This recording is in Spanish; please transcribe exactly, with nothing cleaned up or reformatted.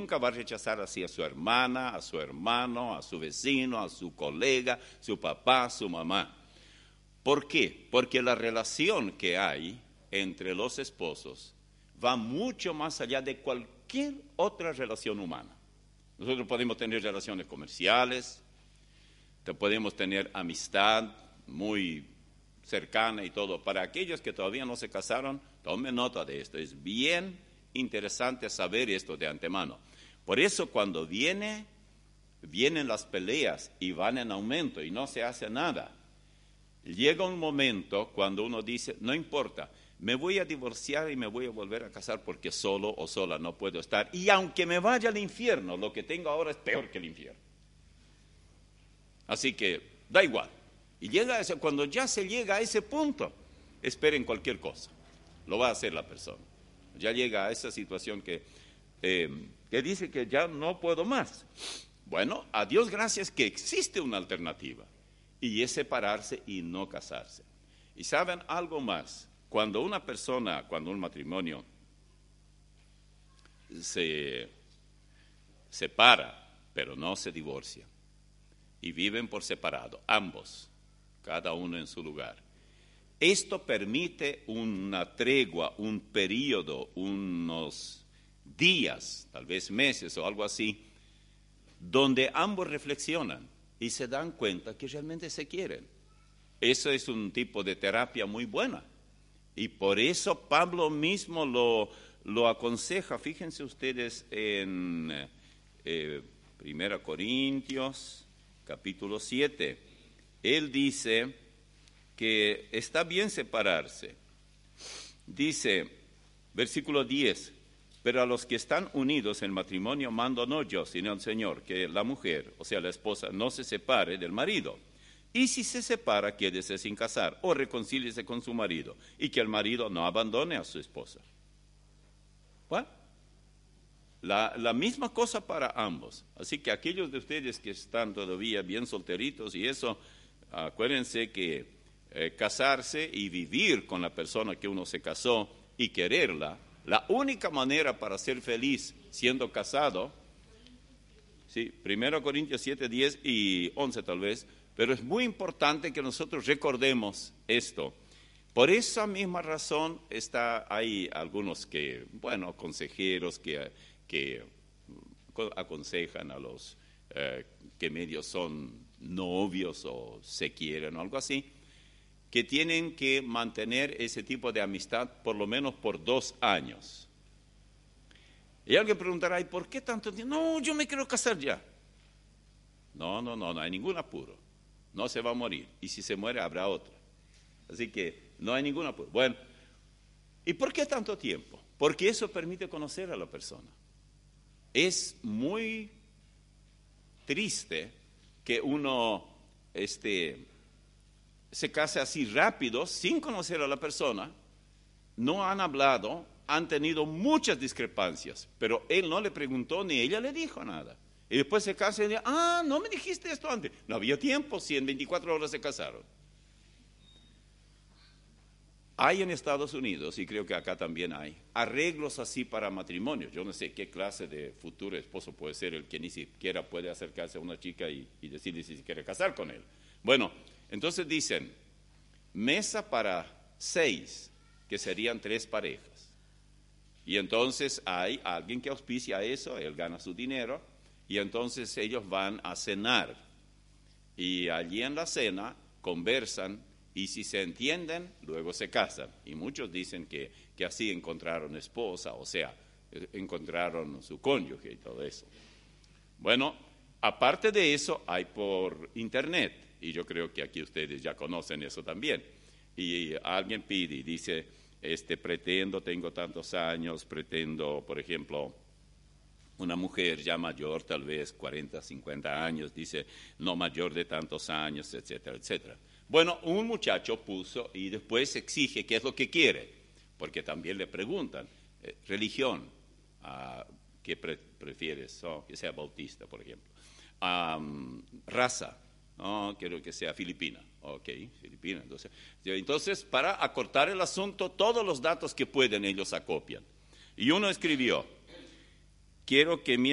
nunca va a rechazar así a su hermana, a su hermano, a su vecino, a su colega, su papá, su mamá. ¿Por qué? Porque la relación que hay entre los esposos va mucho más allá de cualquier otra relación humana. Nosotros podemos tener relaciones comerciales, podemos tener amistad muy cercana y todo. Para aquellos que todavía no se casaron, tomen nota de esto. Es bien interesante saber esto de antemano. Por eso cuando viene, vienen las peleas y van en aumento y no se hace nada, llega un momento cuando uno dice, no importa, me voy a divorciar y me voy a volver a casar porque solo o sola no puedo estar. Y aunque me vaya al infierno, lo que tengo ahora es peor que el infierno. Así que da igual. Y llega a ese, cuando ya se llega a ese punto, esperen cualquier cosa. Lo va a hacer la persona. Ya llega a esa situación que, eh, que dice que ya no puedo más. Bueno, a Dios gracias que existe una alternativa. Y es separarse y no casarse. Y saben algo más. Cuando una persona, cuando un matrimonio se separa, pero no se divorcia, y viven por separado, ambos, cada uno en su lugar, esto permite una tregua, un periodo, unos días, tal vez meses o algo así, donde ambos reflexionan y se dan cuenta que realmente se quieren. Eso es un tipo de terapia muy buena. Y por eso Pablo mismo lo, lo aconseja. Fíjense ustedes en eh, Primera Corintios, capítulo siete. Él dice que está bien separarse. Dice, versículo diez, pero a los que están unidos en matrimonio mando no yo, sino el Señor, que la mujer, o sea la esposa, no se separe del marido. Y si se separa, quédese sin casar o reconcíliese con su marido y que el marido no abandone a su esposa. ¿Bueno? La, la misma cosa para ambos. Así que aquellos de ustedes que están todavía bien solteritos y eso, acuérdense que eh, casarse y vivir con la persona que uno se casó y quererla, la única manera para ser feliz siendo casado, sí, Primera Corintios siete, diez y once tal vez, pero es muy importante que nosotros recordemos esto. Por esa misma razón está, hay algunos que, bueno, consejeros que, que aconsejan a los eh, que medio son novios o se quieren o algo así, que tienen que mantener ese tipo de amistad por lo menos por dos años. Y alguien preguntará, ¿y por qué tanto tiempo? No, yo me quiero casar ya. No, no, no, no hay ningún apuro. No se va a morir. Y si se muere, habrá otra. Así que no hay ningún apuro. Bueno, ¿y por qué tanto tiempo? Porque eso permite conocer a la persona. Es muy triste que uno este, se case así rápido, sin conocer a la persona. No han hablado, han tenido muchas discrepancias, pero él no le preguntó ni ella le dijo nada. Y después se casan y dicen, ah, no me dijiste esto antes. No había tiempo, si en veinticuatro horas se casaron. Hay en Estados Unidos, y creo que acá también hay, arreglos así para matrimonios. Yo no sé qué clase de futuro esposo puede ser el que ni siquiera puede acercarse a una chica y, y decirle si se quiere casar con él. Bueno, entonces dicen, mesa para seis, que serían tres parejas. Y entonces hay alguien que auspicia eso, él gana su dinero, y entonces ellos van a cenar. Y allí en la cena conversan, y si se entienden, luego se casan. Y muchos dicen que, que así encontraron esposa, o sea, encontraron su cónyuge y todo eso. Bueno, aparte de eso, hay por internet, y yo creo que aquí ustedes ya conocen eso también. Y alguien pide y dice, este, pretendo, tengo tantos años, pretendo, por ejemplo, una mujer ya mayor, tal vez cuarenta, cincuenta años, dice, no mayor de tantos años, etcétera, etcétera. Bueno, un muchacho puso y después exige qué es lo que quiere, porque también le preguntan, eh, religión, uh, ¿qué pre prefieres? Oh, que sea bautista, por ejemplo. Um, raza, oh, quiero que sea filipina. Ok, filipina. Entonces, entonces, para acortar el asunto, todos los datos que pueden ellos acopian. Y uno escribió, quiero que mi